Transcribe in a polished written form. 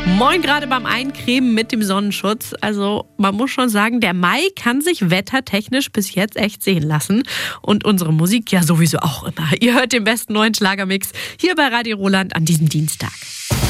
Moin, gerade beim Eincremen mit dem Sonnenschutz. Also man muss schon sagen, der Mai kann sich wettertechnisch bis jetzt echt sehen lassen. Und unsere Musik ja sowieso auch immer. Ihr hört den besten neuen Schlagermix hier bei Radio Roland an diesem Dienstag.